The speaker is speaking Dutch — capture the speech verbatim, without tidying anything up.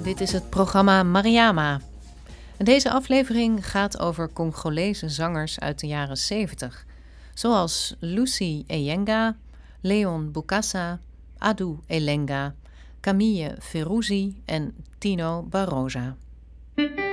Dit is het programma Mariama. En deze aflevering gaat over Congolese zangers uit de jaren zeventig. Zoals Lucy Eyenga, Leon Bukassa, Adu Elenga, Camille Feruzzi en Tino Baroja.